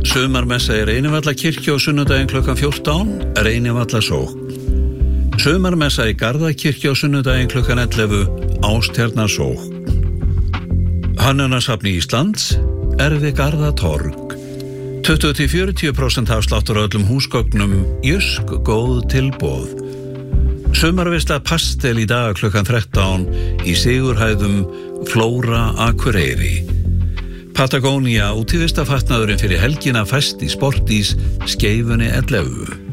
Sumarmessa í Reynivallakirkju á sunnudaginn klukkan 14, Reynivallasókn. Sumarmessa í Garðakirkju á sunnudaginn klukkan 11, Ástjarnarsókn. Hönnunarssafni Íslands, Við Garðatorg. 20-40% afsláttur á öllum húsgögnum, Jysk góð tilboð. Sumarveisla pastel í dag klukkan 13 í Sigurhæðum, Flóra, Akureyri. Patagonia útivistafatnaðurinn fyrir helgina fæst í Sportís, Skeifunni 11.